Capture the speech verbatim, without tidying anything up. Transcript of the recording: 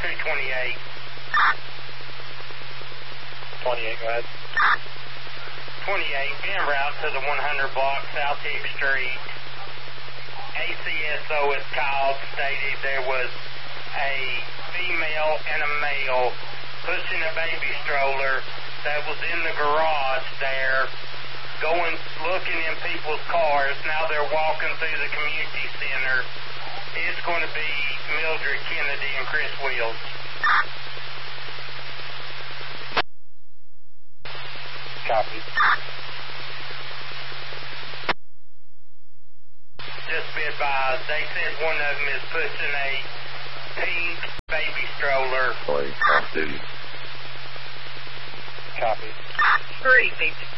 two twenty-eight. twenty-eight, go ahead. twenty-eight, en route to the one hundred block South Hicks Street. A C S O is called, stated there was a female and a male pushing a baby stroller that was in the garage there, going, looking in people's cars. Now they're walking through the community center. It's going to be Mildred Kennedy and Chris Wills. Copy. Just be advised, they said one of them is pushing a pink baby stroller. Copy. Three, baby.